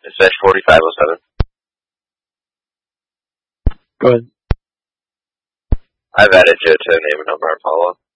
4507. Go ahead. I've added you to name, number, and follow-up.